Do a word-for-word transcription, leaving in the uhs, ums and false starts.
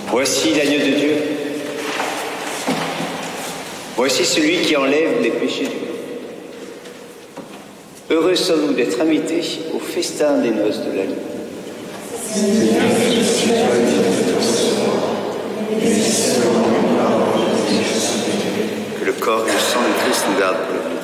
Voici l'agneau de Dieu. Voici celui qui enlève les péchés du monde. Heureux sommes-nous d'être invités au festin des noces de l'agneau. Que le corps et le sang de Christ nous gardent pour le